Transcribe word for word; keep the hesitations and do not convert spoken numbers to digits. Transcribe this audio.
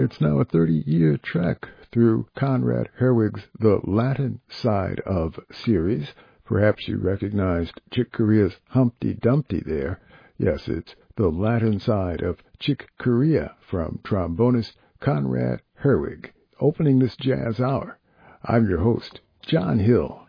It's now a thirty-year trek through Conrad Herwig's The Latin Side of series. Perhaps you recognized Chick Corea's Humpty Dumpty there. Yes, it's The Latin Side of Chick Corea from trombonist Conrad Herwig, opening this jazz hour. I'm your host, John Hill.